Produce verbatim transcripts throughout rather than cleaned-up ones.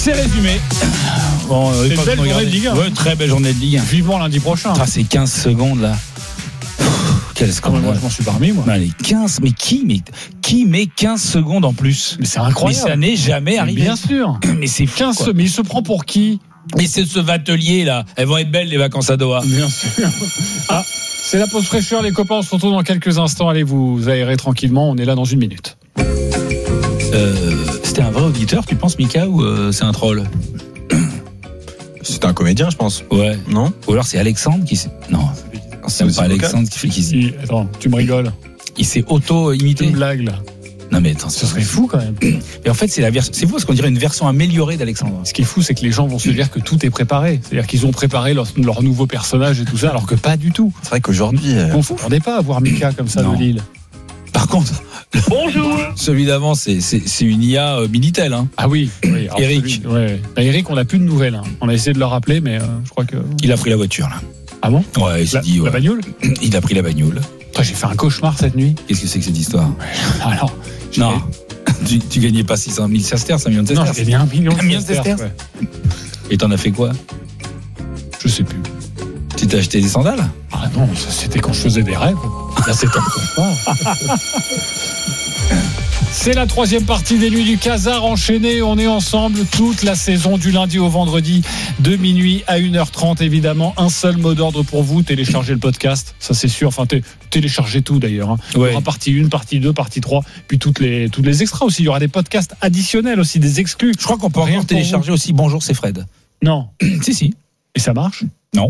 C'est résumé. Bon, c'est une belle journée de Ligue un. Ouais, très belle journée de Ligue un. Vivement lundi prochain. Ah, c'est quinze secondes là. Quel scandale. Moi, je m'en suis parmi, moi. Non, les quinze, mais qui, mais qui met quinze secondes en plus? Mais c'est incroyable. Mais ça n'est jamais arrivé. Bien sûr. Mais c'est fou, quinze, quoi. mais il se prend pour qui? Mais c'est ce vatelier là. Elles vont être belles les vacances à Doha. Bien sûr. Ah, c'est la pause fraîcheur, les copains. On se retrouve dans quelques instants. Allez vous aérer tranquillement. On est là dans une minute. Euh, c'était un vrai auditeur, tu penses, Mika, ou euh, c'est un troll? C'est un comédien, je pense. Ouais. Non? Ou alors c'est Alexandre qui s'est. Non, c'est même pas Alexandre qui fait qui s'est. Attends, tu me rigoles. Il s'est auto-imité. Une blague là. Non mais attends, Ce serait fou quand même. Et en fait, c'est la version. C'est fou parce qu'on dirait une version améliorée d'Alexandre. Ce qui est fou, c'est que les gens vont se dire que tout est préparé. C'est-à-dire qu'ils ont préparé leur, leur nouveau personnage et tout ça, alors que pas du tout. C'est vrai qu'aujourd'hui. Euh... On ne s'attendait pas à voir Mika comme ça Non. de Lille. Par contre, bonjour. Celui d'avant, c'est, c'est, c'est une I A euh, Minitel. Hein. Ah oui, oui alors Eric. Celui, ouais. Bah, Eric, on n'a plus de nouvelles. Hein. On a essayé de le rappeler, mais euh, je crois que. Il a pris la voiture là. Ah bon? Ouais, il s'est la, dit. Ouais. La bagnole? Il a pris la bagnole. Putain, j'ai fait un cauchemar cette nuit. Qu'est-ce que c'est que cette histoire? Alors. Non. tu, tu gagnais pas six cent mille sesterces, un million de Non, sesterces. j'ai gagné un million de Un million de sesterces. sesterces. Ouais. Et t'en as fait quoi? Je sais plus. Tu t'es acheté des sandales? Ah non, ça, c'était quand je faisais des rêves. Là, c'était un cauchemar. C'est la troisième partie des Nuits du Casar enchaînée. On est ensemble toute la saison du lundi au vendredi de minuit à une heure trente. Évidemment, un seul mot d'ordre pour vous, téléchargez le podcast. Ça, c'est sûr. Enfin, t- téléchargez tout d'ailleurs. Hein. Ouais. Il y aura partie un, partie deux, partie trois. Puis toutes les, toutes les extras aussi. Il y aura des podcasts additionnels aussi, des exclus. Je crois qu'on peut encore télécharger aussi Bonjour, c'est Fred. Non. Si, si. Et ça marche? Non.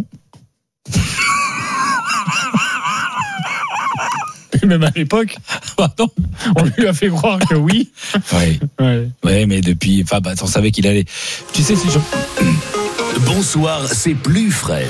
Même à l'époque, pardon, on lui a fait croire que oui. Ouais. Ouais, ouais mais depuis. Enfin, bah, on savait qu'il allait. Tu sais, si je. Bonsoir, c'est plus Fred.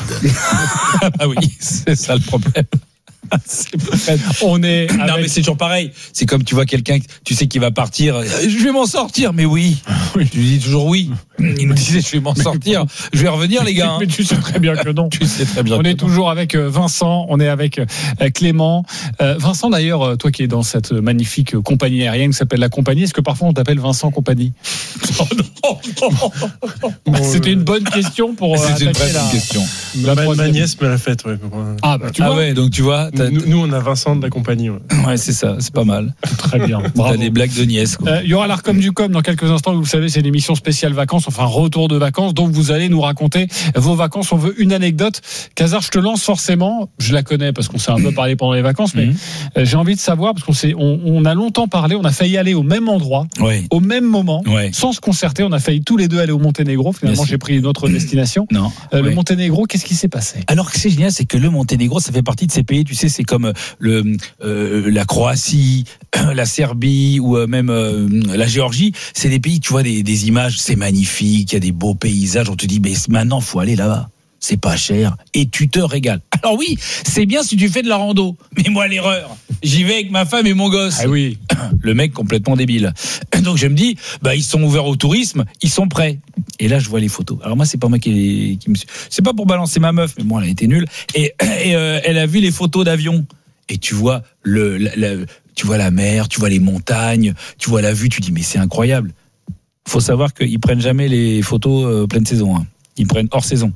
Ah oui, c'est ça le problème. C'est Fred. On est. Avec... Non, mais c'est toujours pareil. C'est comme tu vois quelqu'un, tu sais qu'il va partir. Je vais m'en sortir, mais oui. oui. Je lui dis toujours oui. Il me disait, je vais m'en sortir. Je vais revenir, les gars. Mais tu sais très bien que non. Tu sais très bien. On que est non. toujours avec Vincent. On est avec Clément. Euh, Vincent, d'ailleurs, toi qui es dans cette magnifique compagnie aérienne qui s'appelle la Compagnie, est-ce que parfois on t'appelle Vincent Compagnie? Oh non, non. Bah, c'était une bonne question pour. C'est une vraie la... question. La ma, ma nièce me l'a faite, ouais. Ah, bah, tu ah vois. ouais, donc tu vois. Nous, nous, on a Vincent de la Compagnie. Ouais, ouais c'est ça, c'est pas mal. Très bien. Bravo. T'as des blagues de nièce. Il euh, y aura l'Arcom du Com dans quelques instants. Vous le savez, c'est l'émission spéciale vacances, enfin retour de vacances. Donc vous allez nous raconter vos vacances. On veut une anecdote. Casar, je te lance forcément. Je la connais parce qu'on s'est un peu parlé pendant les vacances, mais mm-hmm. j'ai envie de savoir parce qu'on s'est, on, on a longtemps parlé. On a failli aller au même endroit, ouais. au même moment, ouais. sans se concerter. On a failli tous les deux aller au Monténégro. Finalement, j'ai pris une autre destination. Non. Euh, ouais. Le Monténégro, qu'est-ce qui s'est passé? Alors que c'est génial, c'est que le Monténégro, ça fait partie de ces pays. Tu sais, c'est comme le euh, la Croatie, la Serbie ou euh, même euh, la Géorgie. C'est des pays, tu vois, des, des images, c'est magnifique. Il y a des beaux paysages. On te dit, mais maintenant, faut aller là-bas. C'est pas cher et tu te régales. Alors oui, c'est bien si tu fais de la rando. Mais moi, l'erreur, j'y vais avec ma femme et mon gosse. Ah oui. Le mec complètement débile. Donc je me dis, bah ils sont ouverts au tourisme, ils sont prêts. Et là, je vois les photos. Alors moi, c'est pas moi qui, qui me suis... C'est pas pour balancer ma meuf, mais bon, elle a été nulle. Et, et euh, elle a vu les photos d'avion. Et tu vois le, la, la, tu vois la mer, tu vois les montagnes, tu vois la vue. Tu dis, mais c'est incroyable. Faut savoir qu'ils prennent jamais les photos euh, pleine saison. Hein. Ils prennent hors saison.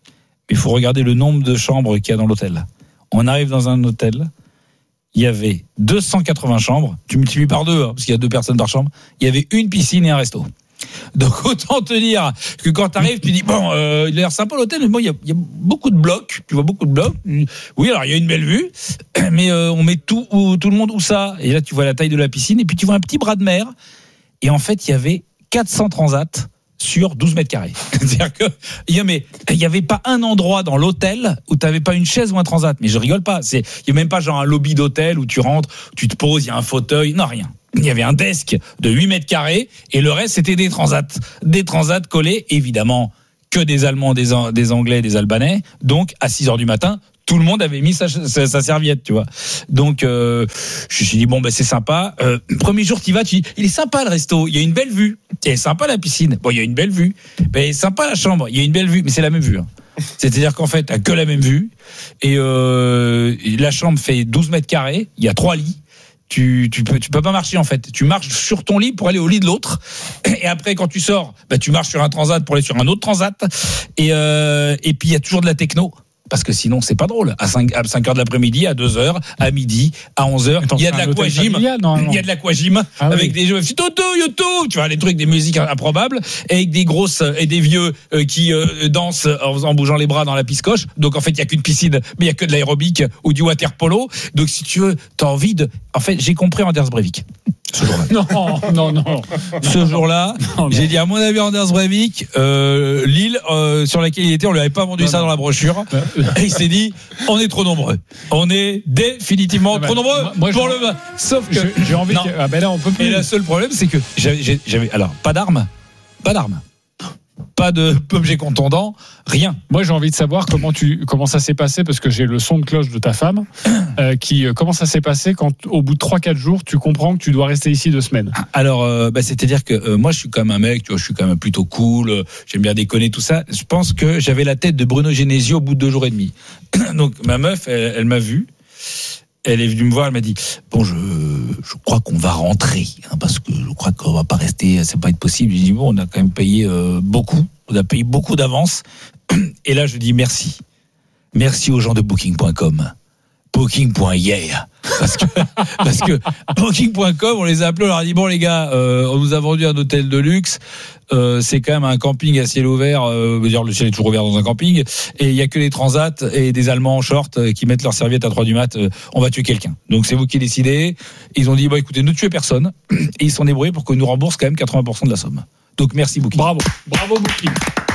Il faut regarder le nombre de chambres qu'il y a dans l'hôtel. On arrive dans un hôtel, il y avait deux cent quatre-vingts chambres, tu multiplies par deux, hein, parce qu'il y a deux personnes par chambre, il y avait une piscine et un resto. Donc autant te dire que quand tu arrives, tu dis, bon, euh, il a l'air sympa l'hôtel, mais bon, il y, a, il y a beaucoup de blocs, tu vois beaucoup de blocs. Oui, alors il y a une belle vue, mais euh, on met tout, où, tout le monde où ça? Et là, tu vois la taille de la piscine, et puis tu vois un petit bras de mer, et en fait, il y avait quatre cents transats sur douze mètres carrés. C'est-à-dire que, il n'y avait pas un endroit dans l'hôtel où tu n'avais pas une chaise ou un transat. Mais je rigole pas. Il n'y a même pas genre un lobby d'hôtel où tu rentres, tu te poses, il y a un fauteuil. Non, rien. Il y avait un desk de huit mètres carrés et le reste, c'était des transats. Des transats collés, évidemment, que des Allemands, des, des Anglais, des Albanais. Donc, à six heures du matin, tout le monde avait mis sa, sa, sa serviette, tu vois. Donc, euh, je me suis dit, bon, ben, c'est sympa. Euh, premier jour, tu y vas, tu dis, il est sympa le resto, il y a une belle vue. Il est sympa la piscine. Bon, il y a une belle vue. Ben, sympa la chambre, il y a une belle vue, mais c'est la même vue. Hein. C'est-à-dire qu'en fait, t'as que la même vue. Et euh, la chambre fait douze mètres carrés, il y a trois lits. Tu, tu peux, tu peux pas marcher en fait. Tu marches sur ton lit pour aller au lit de l'autre. Et après, quand tu sors, bah, tu marches sur un transat pour aller sur un autre transat. Et, euh, et puis il y a toujours de la techno. Parce que sinon, c'est pas drôle. À cinq, à cinq heures de l'après-midi, à deux heures, à midi, à onze heures, il y a de l'aquagym. Il y a de l'aquagym ah, avec oui. des jeux Toto, YouTube, tu vois, les trucs, des musiques improbables, et avec des grosses et des vieux euh, qui euh, dansent en, en bougeant les bras dans la piscoche. Donc en fait, il y a qu'une piscine, mais il y a que de l'aérobic ou du water polo. Donc si tu veux, t'as envie de. En fait, j'ai compris Anders Breivik. Ce jour-là. Non, non, non. Ce jour-là, non, non. J'ai dit à mon avis Anders Breivik, euh, l'île euh, sur laquelle il était, on lui avait pas vendu non, ça non. dans la brochure. Et il s'est dit, on est trop nombreux. On est définitivement non, trop nombreux moi, moi, pour le. Sauf que j'ai envie. Que... Ah ben là, on peut plus. Et le seul problème, c'est que j'avais, j'avais alors pas d'armes, pas d'armes. Pas d'objet contondant, rien. Moi, j'ai envie de savoir comment tu comment ça s'est passé parce que j'ai le son de cloche de ta femme euh, qui comment ça s'est passé quand au bout de trois quatre jours tu comprends que tu dois rester ici deux semaines. Alors euh, bah, c'est-à-dire que euh, moi je suis comme un mec, tu vois, je suis quand même plutôt cool, euh, j'aime bien déconner tout ça. Je pense que j'avais la tête de Bruno Genesio au bout de deux jours et demi. Donc ma meuf, elle, elle m'a vu. Elle est venue me voir, elle m'a dit bon, je, je crois qu'on va rentrer hein, parce que je crois qu'on va pas rester, ça va pas être possible. J'ai dit bon, on a quand même payé euh, beaucoup, on a payé beaucoup d'avance. Et là, je dis merci, merci aux gens de Booking point com, Booking point yeah, parce que parce que Booking point com, on les a appelés, on leur a dit bon les gars, euh, on nous a vendu un hôtel de luxe. Euh, c'est quand même un camping à ciel ouvert, euh, dire le ciel est toujours ouvert dans un camping, et il y a que les transats et des Allemands en short euh, qui mettent leurs serviettes à trois du mat. Euh, on va tuer quelqu'un. Donc c'est vous qui décidez. Ils ont dit bah écoutez, ne tuez personne, et ils sont débrouillés pour qu'on nous rembourse quand même quatre-vingts pour cent de la somme. Donc merci Booking. Bravo, bravo Booking.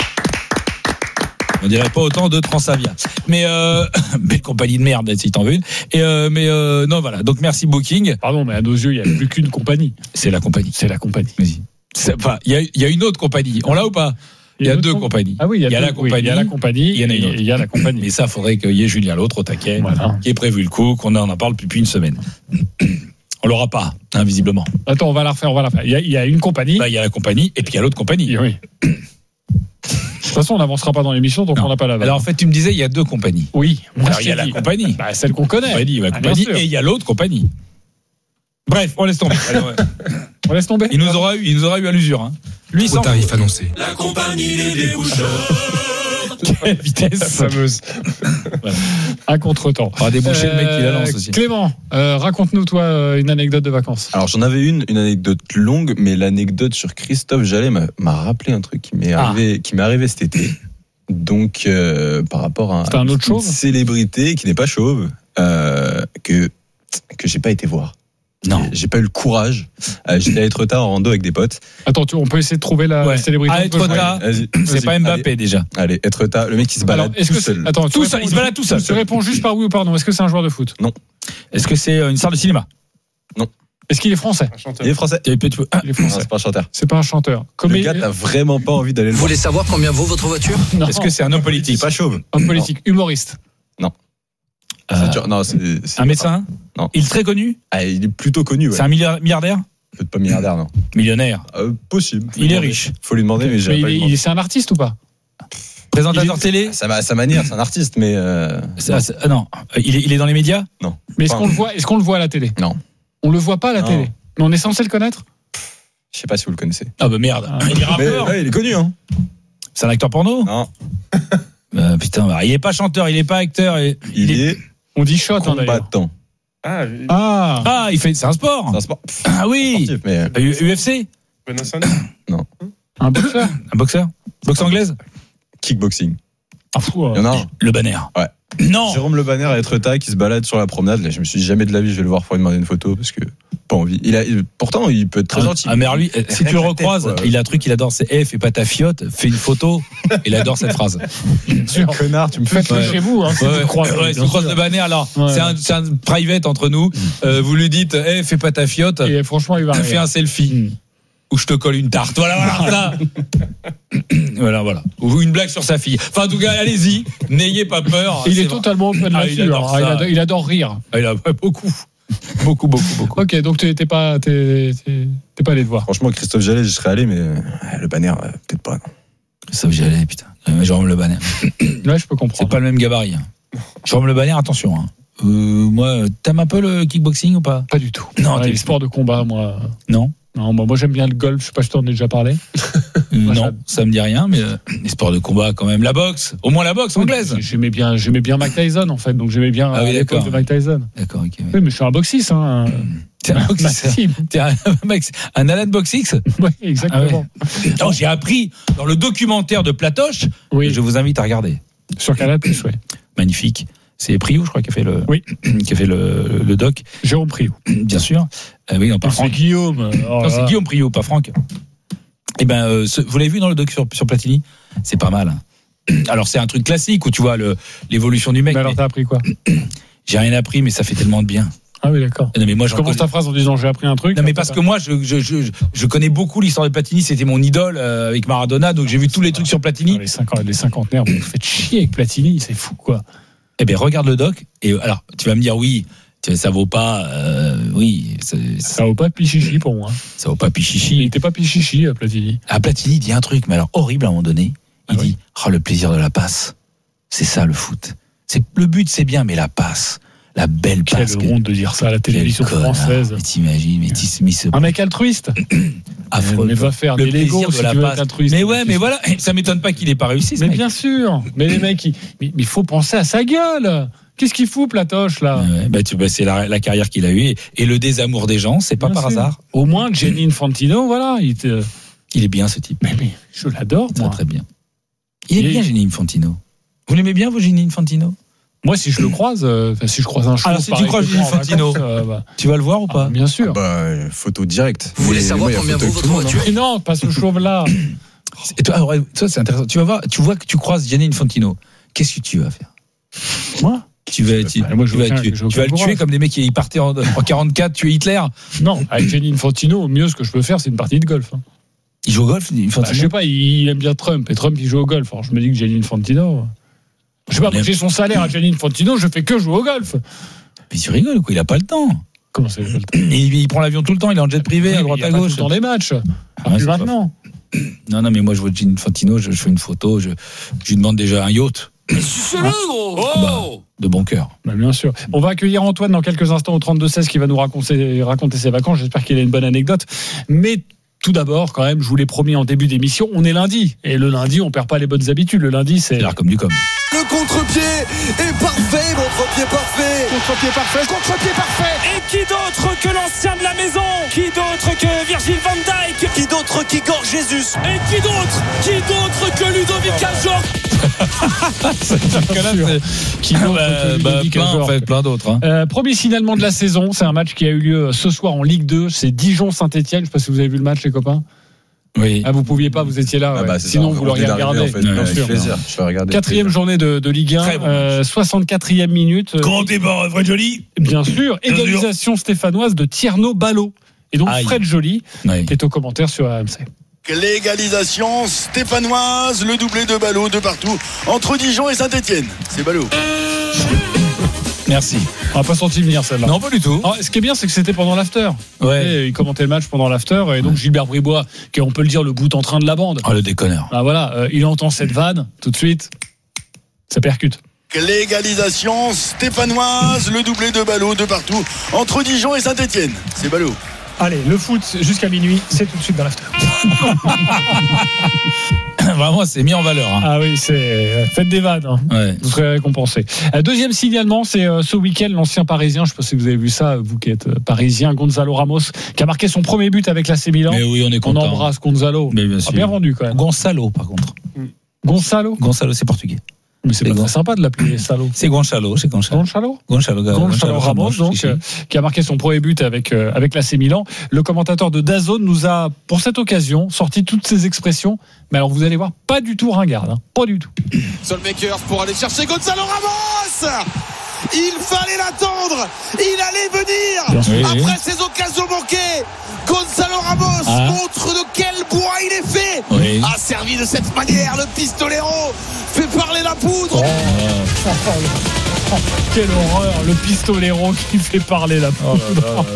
On dirait pas autant de Transavia, mais euh, belle compagnie de merde si t'en veux une. Et euh, mais euh, non voilà. Donc merci Booking. Pardon, mais à nos yeux il y a plus qu'une compagnie. C'est la compagnie. C'est la compagnie. Vas-y. Enfin, il y a, y a une autre compagnie. On l'a ou pas? Il y a deux compagnies. Ah oui, il y a, y a deux, la compagnie. Oui, il y a la compagnie. Il y en a une autre. Il y a la compagnie. Mais ça, faudrait qu'il y ait Julien l'autre au taquet, voilà. Qui ait prévu le coup, qu'on en parle depuis une semaine. On l'aura pas, hein, visiblement. Attends, on va la refaire, on va la faire. Il y a, il y a une compagnie. Bah, il y a la compagnie et puis il y a l'autre compagnie. Oui. De toute façon, on n'avancera pas dans l'émission, donc non. On n'a pas la. Alors en fait, tu me disais, il y a deux compagnies. Oui. Alors il y a la compagnie. Bah, celle qu'on connaît. Compagnie, la compagnie ah, et il y a l'autre compagnie. Bref, on laisse tomber. Allez, ouais. On laisse tomber. Il nous aura eu, il nous aura eu à l'usure. Hein. Lui, sans tarif annoncé. La compagnie des déboucheurs. Quelle vitesse fameuse. Voilà. À contre-temps. On va déboucher euh, le mec qui la lance aussi. Clément, euh, raconte-nous toi une anecdote de vacances. Alors j'en avais une, une anecdote longue, mais l'anecdote sur Christophe Jallet m'a, m'a rappelé un truc qui m'est arrivé, ah. qui m'est arrivé cet été. Donc euh, par rapport à, à un autre une chauve célébrité qui n'est pas chauve, euh, que que j'ai pas été voir. Non, j'ai, j'ai pas eu le courage. Euh, j'étais à Etretat en rando avec des potes. Attends, tu, on peut essayer de trouver la ouais. célébrité. À Etretat, vas-y, c'est vas-y. pas Mbappé allez, déjà. Allez, Etretat, le mec qui se balade Alors, est-ce tout que seul. C'est... Attends, tout seul, il se balade tout seul. Tu réponds juste par oui ou par non. Est-ce que c'est un joueur de foot? Non. Est-ce que c'est une star de cinéma? Non. Est-ce qu'il est français? Il est français. Il est français. Non, c'est pas un chanteur. C'est pas un chanteur. Comme le gars, t'as vraiment pas envie d'aller le voir. Vous voulez savoir combien vaut votre voiture? Non. Est-ce que c'est un homme politique? C'est pas chauve. Homme politique, humoriste. Non. Euh, c'est non, c'est, c'est un médecin? Non. Il est très connu? Ah, il est plutôt connu. Ouais. C'est un milliardaire? Peut-être pas milliardaire, non. Millionnaire? euh, Possible. Il est riche. Faut lui demander, mais j'ai mais pas il, lui il C'est un artiste ou pas? Présentateur télé? À sa, sa manière, c'est un artiste, mais. Euh... Ça, ça, non. Il est, il est dans les médias? Non. Mais est-ce qu'on le voit, est-ce qu'on le voit à la télé? Non. On le voit pas à la non. télé. Mais on est censé le connaître? Je sais pas si vous le connaissez. Ah bah merde. Ah. Il est rappeur. Mais, ouais, il est connu, hein. C'est un acteur porno? Non. euh, putain, bah, il est pas chanteur, il est pas acteur. Il, il, il est. On dit shot, hein, d'ailleurs. Combattant. Ah, ah, ah, il fait, c'est un sport. C'est un sport. Ah oui. Sportif, mais... U F C. Non. Un boxeur. Un boxeur. Boxe anglaise. Kickboxing. Ah fou. Il y en a un. Le Banner. Ouais. Non. Jérôme Le Banner à Etretat qui se balade sur la promenade. Là, je me suis dit jamais de la vie je vais le voir pour lui demander une photo parce que pas envie. Il a, il, pourtant, il peut être très ah, gentil. Ah mais alors lui, si tu le recroises, tête, il a un truc qu'il adore, c'est hey, fais pas ta fiotte, fais une photo. Il adore cette phrase. Sûr. Connard, tu me fais ouais. Chez vous. Hein, ouais, ouais, croise, ouais, si tu croises Le Banner, alors ouais. c'est, un, c'est un private entre nous. Euh, vous lui dites, hey, fais pas ta fiotte. Et franchement, il va. Fais un selfie. Mm. Ou je te colle une tarte. Voilà, voilà, voilà. voilà, voilà. Ou une blague sur sa fille. Enfin, en tout cas, allez-y. N'ayez pas peur. Il est, est totalement open ah, là-dessus. Il adore, ah, il, adore, il adore rire. Ah, il a beaucoup. Beaucoup, beaucoup, beaucoup. Ok, donc t'es, t'es pas, t'es, t'es, t'es pas allé te voir. Franchement, Christophe Jallet, j'y serais allé, mais euh, Le Banner, euh, peut-être pas. Non. Christophe Jallet, putain. Jérôme Le Banner. Ouais, je peux comprendre. C'est pas le même gabarit. Hein. Jérôme Le Banner, attention. Hein. Euh, moi, t'aimes un peu le kickboxing ou pas? Pas du tout. Non, Ouais, t'es- les sports de combat, moi. Non. Non, moi, moi j'aime bien le golf. Je sais pas si je t'en ai déjà parlé. Euh, Moi, non, j'ad- ça me dit rien, mais euh, les sports de combat quand même. La boxe, au moins la boxe anglaise. J'aimais bien, j'aimais bien Mike Tyson en fait, donc j'aimais bien Ah oui, à l'époque d'accord. de Mike Tyson. D'accord, ok. ouais. Oui, mais je suis un boxiste, hein. T'es un boxiste. Maxime. T'es un, Max- un Alan Boxix. Oui, exactement. Non, j'ai appris dans le documentaire de Platoche. Oui, Je vous invite à regarder. sur Canal+, oui. Magnifique. C'est Priou, je crois, qui a fait le, Oui. qui a fait le, le doc, Jérôme Priou. bien sûr. Euh, oui, non, pas C'est Franck. Guillaume. Oh Non, c'est là. Guillaume Priou, pas Franck. Eh ben, euh, ce- vous l'avez vu dans le doc sur, sur Platini? C'est pas mal. hein. Alors, c'est un truc classique où tu vois le, l'évolution du mec. Mais alors mais t'as appris quoi? j'ai rien appris, mais ça fait tellement de bien. Ah oui, d'accord. Non, mais moi, Je j'en commence connais- ta phrase en disant j'ai appris un truc. Non mais parce que moi je, je, je, je connais beaucoup l'histoire de Platini, c'était mon idole euh, avec Maradona, donc j'ai vu tous les trucs sur Platini. les, cinquante, les cinquantenaires, vous vous faites chier avec Platini, c'est fou quoi. Eh ben regarde le doc et euh, alors tu vas me dire oui, tu- ça vaut pas, euh, oui, ça, Ça vaut pas pichichi pour moi. ça vaut pas Il pichichi. était pas pichichi à Platini. Ah Platini dit un truc mais alors horrible à un moment donné. Il Ah oui. dit oh le plaisir de la passe, c'est ça le foot. C'est le but c'est bien mais la passe, la belle Quelle passe. que- honte de dire ça à la quel télévision connard. française. Mais t'imagines, mais t'is- mais ce Un mec altruiste. affreux. Mais va faire Le des Legos plaisir de si la tu veux passe. être altruiste. Mais ouais, mais voilà, ça m'étonne pas qu'il ait pas réussi. ce Mais mec. bien sûr. Mais les mecs, il mais il faut penser à sa gueule. Qu'est-ce qu'il fout, Platoche, là? Ouais, bah, tu, bah, c'est la, la carrière qu'il a eue et, et le désamour des gens, c'est pas Bien par sûr. hasard. Au moins, Gianni Infantino, voilà. Il était... Il est bien ce type. mais, mais je l'adore, Très moi. très bien. Il est Il est- bien Gianni Infantino. Vous l'aimez bien vous Gianni Infantino? Moi, si je le croise, euh, enfin, si je croise un cheveu, Alors, si tu croises Gianni Infantino, bah, Tu vas le voir ou pas? ah, bien sûr. Bah, euh, photo directe. Vous voulez Mais savoir moi, il y a combien photo vaut avec tout votre le monde, hein. voiture? Mais non, pas ce chauve-là. Et toi, alors, toi, c'est intéressant. Tu vas voir, tu vois que tu croises Gianni Infantino. Qu'est-ce que tu vas faire? Moi Tu vas, tu, Bah, moi, je tu vas, veux aucun- tu- j'ai aucun tu vas le tuer courage. comme des mecs qui partaient en, en quarante-quatre, tuer Hitler. Non, avec Gianni Infantino, au mieux, ce que je peux faire, c'est une partie de golf. hein. Il joue au golf, Bah, je Infantino. sais pas, il, il aime bien Trump, et Trump, il joue au golf. Alors, je me dis que Gianni Infantino. Je sais pas, moi, j'ai son salaire à Gianni Infantino, je fais que jouer au golf. Mais tu rigoles ou quoi? Il a pas le temps. Comment c'est le temps Et il, il prend l'avion tout le temps. Il est en jet privé à droite Il y a à pas tout gauche. le temps des matchs. Ah, Ah, ouais, plus c'est pas maintenant. Non, non, mais moi je vois Gianni Infantino, je, je fais une photo, je, je lui demande déjà un yacht. Bah, de bon cœur. Bah, bien sûr. On va accueillir Antoine dans quelques instants au trente-deux seize qui va nous raconter, raconter ses vacances. J'espère qu'il a une bonne anecdote. Mais tout d'abord, quand même, je vous l'ai promis en début d'émission, on est lundi. Et le lundi, on perd pas les bonnes habitudes. Le lundi, c'est. C'est l'air comme du com. Le contre-pied est parfait, contre-pied parfait. Contre-pied parfait, contre-pied parfait. Et qui d'autre que l'ancien de la maison? Qui d'autre que Virgil van Dijk? Qui d'autre qu'Igor Jésus? Et qui d'autre? Qui d'autre que Ludovic Ajor? Qui d'autre que bah, Ludovic plein, Ajor. en fait, plein d'autres. Hein. Euh, premier signalement de la saison, c'est un match qui a eu lieu ce soir en Ligue deux. C'est Dijon-Saint-Etienne. Je sais pas si vous avez vu le match, les copains. Oui. Ah, vous pouviez pas, vous étiez là. Ah ouais. bah, c'est ça, Sinon, on vous venait l'auriez d'arriver, regardé. en fait. bien Avec sûr. plaisir. Je vais regarder. Quatrième journée de, de Ligue un, Très bon euh, soixante-quatrième minute. euh, Commenté par Fred Joly. Bien sûr, Bien sûr. égalisation stéphanoise de Tierno Ballot. Et donc Aïe. Fred Joly Oui. est au commentaire sur A M C. L'égalisation stéphanoise, le doublé de Ballot de partout entre Dijon et Saint-Etienne. C'est Ballot. Merci. On n'a pas senti venir celle-là. Non, pas du tout. Alors, ce qui est bien, c'est que c'était pendant l'after. Ouais. Et il commentait le match pendant l'after. Et donc Gilbert Bribois, qui est, on peut le dire, le bout en train de la bande. Oh, le déconneur. Ah, voilà, euh, il entend cette vanne, tout de suite, ça percute. L'égalisation stéphanoise, le doublé de Ballot de partout entre Dijon et Saint-Etienne. C'est Ballot. Allez, le foot jusqu'à minuit, c'est tout de suite dans l'after. Vraiment, c'est mis en valeur. Hein. Ah oui, c'est euh, faites des vannes. Hein. Ouais. Vous serez récompensé. Euh, deuxième signalement, c'est euh, ce week-end, l'ancien Parisien, je ne sais pas si vous avez vu ça, vous qui êtes euh, Parisien, Gonzalo Ramos, qui a marqué son premier but avec l'A C Milan. Mais oui, on est On content. embrasse Gonzalo. Mais bien Ah, sûr. bien vendu quand même. Gonçalo, par contre. Gonzalo. Gonçalo, c'est portugais. Mais c'est Et pas Gon- très sympa de l'appeler Salo. C'est Gonçalo, c'est Gonçalo. Gonzalo. Gonçalo, Gonzalo Ramos, donc, si, si. euh, qui a marqué son premier but avec, euh, avec l'A C Milan. Le commentateur de DAZN nous a, pour cette occasion, sorti toutes ces expressions. Mais alors, vous allez voir, pas du tout ringarde. Hein. Pas du tout. Solmakers pour aller chercher Gonzalo Ramos. Il fallait l'attendre. Il allait venir. Oui, Après oui. ces occasions manquées, Gonzalo Ramos Ah. montre de quel bois il est fait. Oui. A servi de cette manière, le pistolero fait parler la poudre. Quelle horreur, le pistolero qui fait parler la poudre.